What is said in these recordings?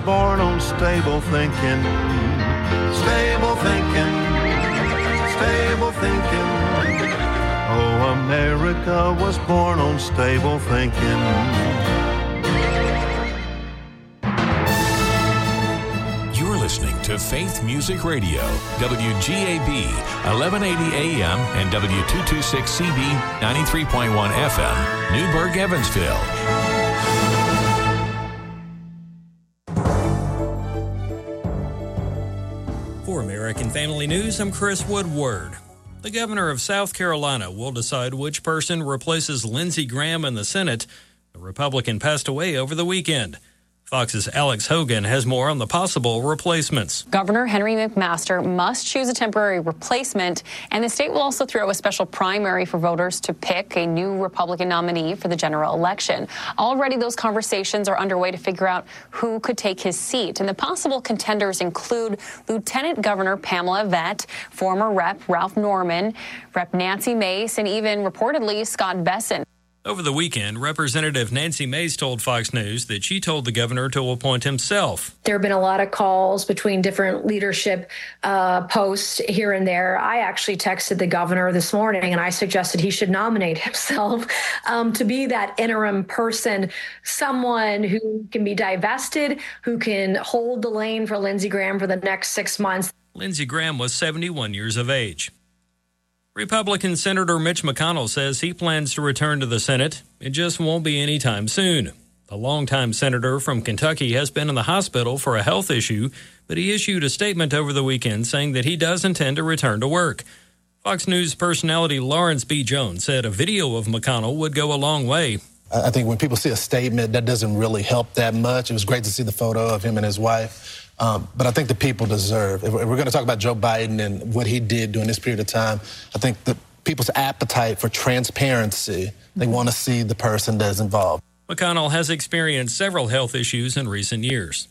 Born on stable thinking, stable thinking, stable thinking. Oh, America was born on stable thinking. You're listening to Faith Music Radio, WGAB, 1180 AM and W226CB, 93.1 FM, Newburgh, Evansville. For American Family News, I'm Chris Woodward. The governor of South Carolina will decide which person replaces Lindsey Graham in the Senate. The Republican passed away over the weekend. Fox's Alex Hogan has more on the possible replacements. Governor Henry McMaster must choose a temporary replacement, and the state will also throw a special primary for voters to pick a new Republican nominee for the general election. Already those conversations are underway to figure out who could take his seat, and the possible contenders include Lieutenant Governor Pamela Vett, former Rep. Ralph Norman, Rep. Nancy Mace, and even reportedly Scott Besson. Over the weekend, Representative Nancy Mace told Fox News that she told the governor to appoint himself. There have been a lot of calls between different leadership posts here and there. I actually texted the governor this morning and I suggested he should nominate himself to be that interim person, someone who can be divested, who can hold the lane for Lindsey Graham for the next 6 months. Lindsey Graham was 71 years of age. Republican Senator Mitch McConnell says he plans to return to the Senate. It just won't be anytime soon. The longtime senator from Kentucky has been in the hospital for a health issue, but he issued a statement over the weekend saying that he does intend to return to work. Fox News personality Lawrence B. Jones said a video of McConnell would go a long way. I think when people see a statement, that doesn't really help that much. It was great to see the photo of him and his wife. But I think the people deserve, if we're going to talk about Joe Biden and what he did during this period of time, I think the people's appetite for transparency, they want to see the person that's involved. McConnell has experienced several health issues in recent years.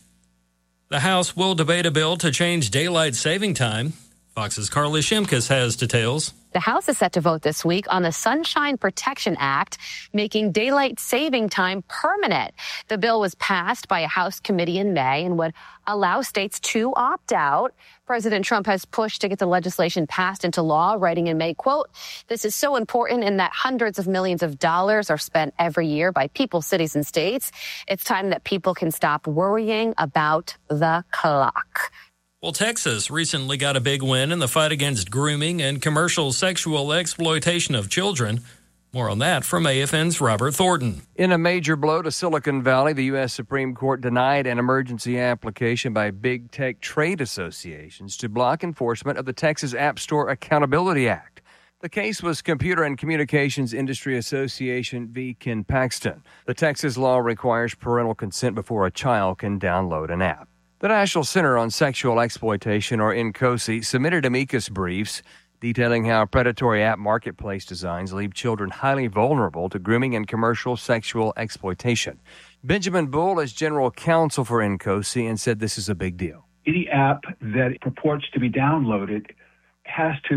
The House will debate a bill to change daylight saving time. Fox's Carly Shimkus has details. The House is set to vote this week on the Sunshine Protection Act, making daylight saving time permanent. The bill was passed by a House committee in May and would allow states to opt out. President Trump has pushed to get the legislation passed into law, writing in May, quote, "This is so important in that hundreds of millions of dollars are spent every year by people, cities, and states. It's time that people can stop worrying about the clock." Well, Texas recently got a big win in the fight against grooming and commercial sexual exploitation of children. More on that from AFN's Robert Thornton. In a major blow to Silicon Valley, the U.S. Supreme Court denied an emergency application by big tech trade associations to block enforcement of the Texas App Store Accountability Act. The case was Computer and Communications Industry Association v. Ken Paxton. The Texas law requires parental consent before a child can download an app. The National Center on Sexual Exploitation, or NCOSE, submitted amicus briefs detailing how predatory app marketplace designs leave children highly vulnerable to grooming and commercial sexual exploitation. Benjamin Bull is general counsel for NCOSE and said this is a big deal. Any app that purports to be downloaded has to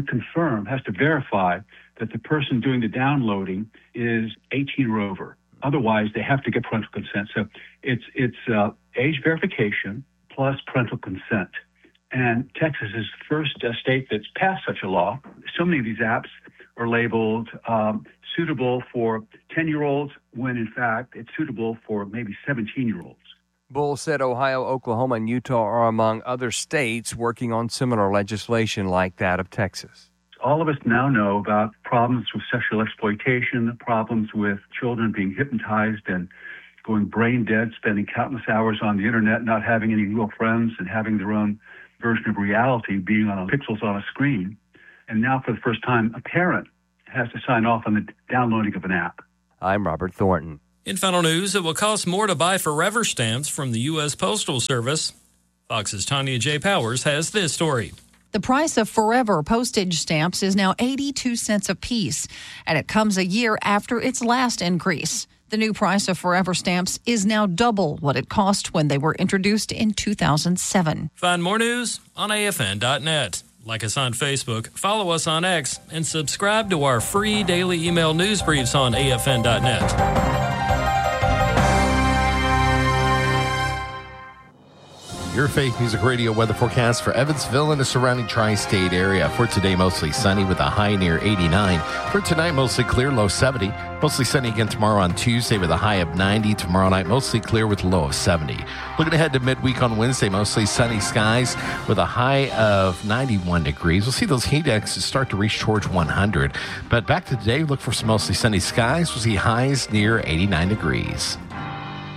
verify that the person doing the downloading is 18 or over. Otherwise, they have to get parental consent. So it's age verification plus parental consent. And Texas is the first state that's passed such a law. So many of these apps are labeled suitable for 10-year-olds when, in fact, it's suitable for maybe 17-year-olds. Bull said Ohio, Oklahoma, and Utah are among other states working on similar legislation like that of Texas. All of us now know about problems with sexual exploitation, problems with children being hypnotized and going brain dead, spending countless hours on the internet, not having any real friends, and having their own version of reality being on pixels on a screen. And now, for the first time, a parent has to sign off on the downloading of an app. I'm Robert Thornton. In final news, it will cost more to buy Forever stamps from the U.S. Postal Service. Fox's Tanya J. Powers has this story. The price of Forever postage stamps is now 82 cents a piece, and it comes a year after its last increase. The new price of Forever stamps is now double what it cost when they were introduced in 2007. Find more news on AFN.net. Like us on Facebook, follow us on X, and subscribe to our free daily email news briefs on AFN.net. Your Faith Music Radio weather forecast for Evansville and the surrounding tri-state area. For today, mostly sunny with a high near 89. For tonight, mostly clear, low 70. Mostly sunny again tomorrow on Tuesday with a high of 90. Tomorrow night, mostly clear with a low of 70. Looking ahead to midweek on Wednesday, mostly sunny skies with a high of 91 degrees. We'll see those heat indexes start to reach towards 100. But back to today, look for some mostly sunny skies. We'll see highs near 89 degrees.